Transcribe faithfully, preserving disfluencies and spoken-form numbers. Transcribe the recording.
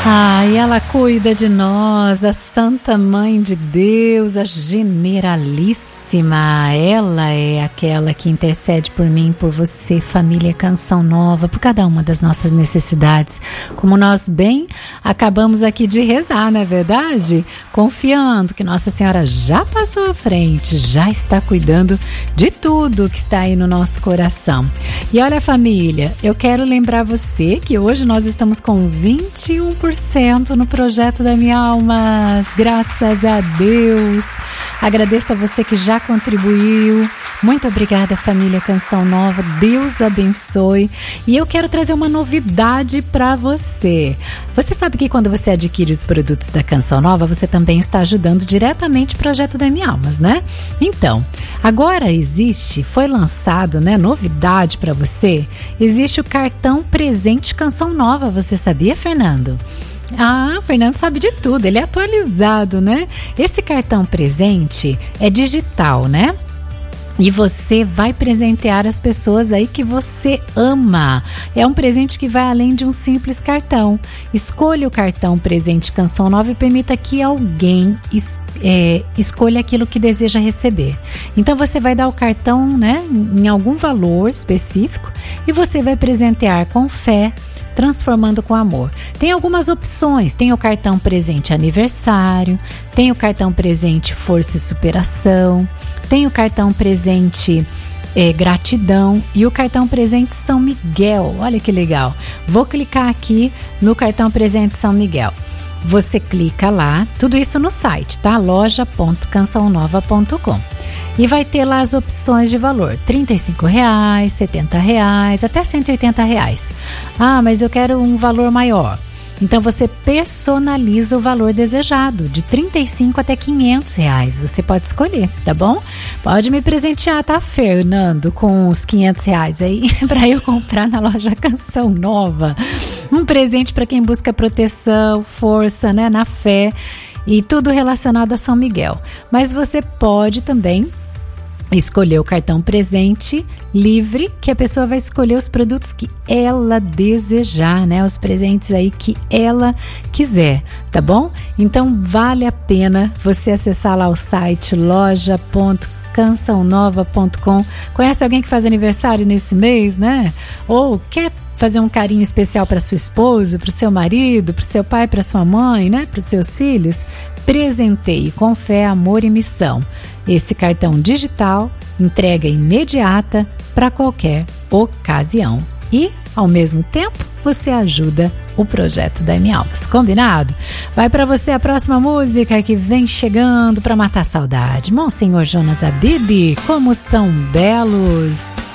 Ah, e ela cuida de nós, a Santa Mãe de Deus, a Generalíssima. Ela é aquela que intercede por mim, por você, família Canção Nova, por cada uma das nossas necessidades. Como nós bem acabamos aqui de rezar, não é verdade? Confiando que Nossa Senhora já passou à frente, já está cuidando de tudo que está aí no nosso coração. E olha, família, eu quero lembrar você que hoje nós estamos com vinte e um por cento no projeto da Minha Alma. Graças a Deus. Agradeço a você que já contribuiu. Muito obrigada, família Canção Nova. Deus abençoe. E eu quero trazer uma novidade para você. Você sabe que quando você adquire os produtos da Canção Nova, você também está ajudando diretamente o projeto da Minha Almas, né? Então, agora existe, foi lançado, né, novidade para você. Existe o cartão presente Canção Nova. Você sabia, Fernando? Ah, o Fernando sabe de tudo, ele é atualizado, né? Esse cartão presente é digital, né? E você vai presentear as pessoas aí que você ama. É um presente que vai além de um simples cartão. Escolha o cartão presente Canção Nova e permita que alguém es, é, escolha aquilo que deseja receber. Então você vai dar o cartão, né, em algum valor específico e você vai presentear com fé, transformando com amor. Tem algumas opções, tem o cartão presente aniversário, tem o cartão presente força e superação, tem o cartão presente é, gratidão e o cartão presente São Miguel. Olha que legal. Vou clicar aqui no cartão presente São Miguel. Você clica lá, tudo isso no site, tá? loja ponto canção nova ponto com. E vai ter lá as opções de valor, trinta e cinco reais, setenta reais, até cento e oitenta reais. Ah, mas eu quero um valor maior. Então você personaliza o valor desejado, de trinta e cinco até quinhentos reais. Você pode escolher, tá bom? Pode me presentear, tá, Fernando, com os quinhentos reais aí para eu comprar na loja Canção Nova. Um presente para quem busca proteção, força, né, na fé e tudo relacionado a São Miguel. Mas você pode também escolher o cartão presente livre, que a pessoa vai escolher os produtos que ela desejar, né? Os presentes aí que ela quiser, tá bom? Então vale a pena você acessar lá o site loja ponto canção nova ponto com. Conhece alguém que faz aniversário nesse mês, né? Ou quer fazer um carinho especial para sua esposa, para o seu marido, para o seu pai, para sua mãe, né? Para os seus filhos? Presenteie com fé, amor e missão. Esse cartão digital, entrega imediata para qualquer ocasião. E, ao mesmo tempo, você ajuda o projeto da Minha Almas. Combinado? Vai para você a próxima música que vem chegando para matar a saudade. Monsenhor Jonas Abib, como estão belos!